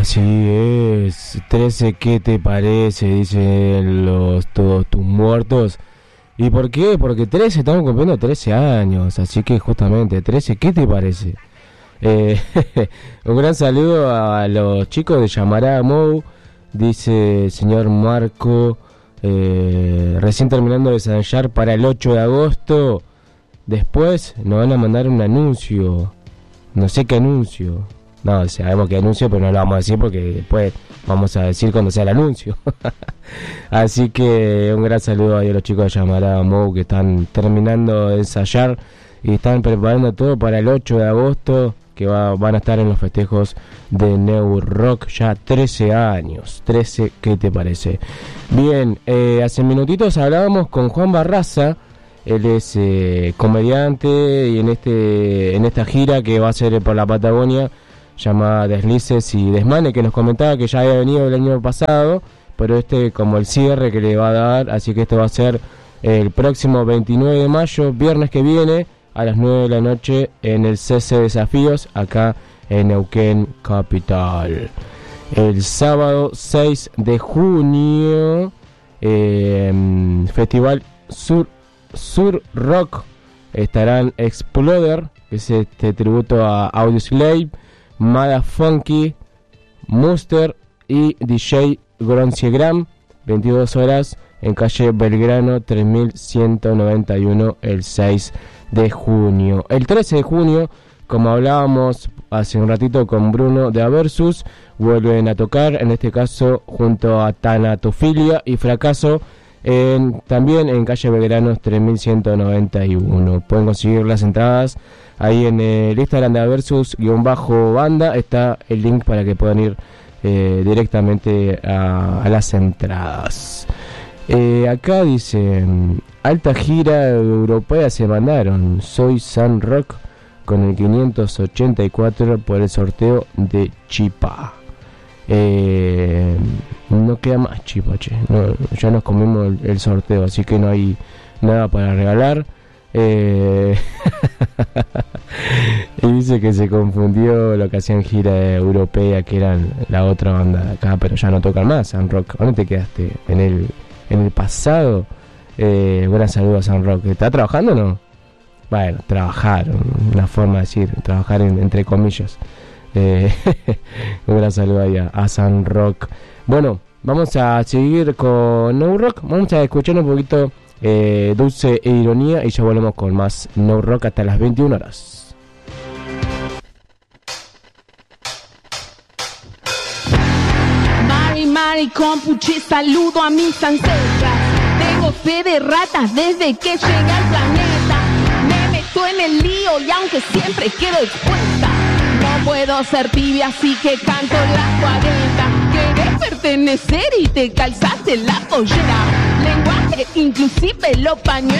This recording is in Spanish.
Así es. 13, ¿qué te parece? Dicen todos tus muertos. ¿Y por qué? Porque 13, estamos cumpliendo 13 años. Así que justamente, 13, ¿qué te parece? Un gran saludo a los chicos de Llamará Mou. Dice el señor Marco. Recién terminando de ensayar para el 8 de agosto. Después nos van a mandar un anuncio. No sé qué anuncio. No, sabemos qué anuncio, pero no lo vamos a decir porque después vamos a decir cuando sea el anuncio. Así que un gran saludo ahí a los chicos de Llamará Mou que están terminando de ensayar y están preparando todo para el 8 de agosto, que van a estar en los festejos de New Rock. Ya 13 años. 13, ¿qué te parece? Bien, hace minutitos hablábamos con Juan Barraza. Él es comediante y en esta gira que va a ser por la Patagonia, llamada Deslices y Desmanes, que nos comentaba que ya había venido el año pasado, pero como el cierre que le va a dar, así que esto va a ser el próximo 29 de mayo, viernes que viene, a las 9 de la noche, en el CC Desafíos, acá en Neuquén Capital. El sábado 6 de junio, Festival Sur Rock, estarán Exploder, que es este tributo a Audioslave, Mada Funky, Muster y DJ Gronciegram, 22 horas en calle Belgrano 3191, el 6 de junio. El 13 de junio, como hablábamos hace un ratito con Bruno de Aversus, vuelven a tocar, en este caso junto a Tanatofilia y Fracaso, también en calle Belgrano 3191. Pueden conseguir las entradas ahí en el Instagram de Aversus_banda. Está el link para que puedan ir directamente a las entradas. Acá dice: alta gira europea se mandaron. Soy San Rock con el 584 por el sorteo de Chipa. No queda más Chipa, che. No, ya nos comimos el sorteo, así que no hay nada para regalar. Y dice que se confundió lo que hacían gira europea, que eran la otra banda de acá, pero ya no tocan más San Rock. ¿Dónde te quedaste? ¿En el pasado? Buena saludo a San Rock. ¿Está trabajando o no? Bueno, trabajar, una forma de decir, trabajar entre comillas. Un gran saludo ahí a San Rock. Bueno, vamos a seguir con No Rock. Vamos a escuchar un poquito Dulce e Ironía y ya volvemos con más No Rock hasta las 21 horas. Mari Compuche, saludo a mis ancestras. Tengo fe de ratas desde que llegué al planeta. Me meto en el lío y aunque siempre quedo expuesta, no puedo ser tibia, así que canto las 40. Querés pertenecer y te calzaste la pollera. Lenguaje inclusive, los pañuelos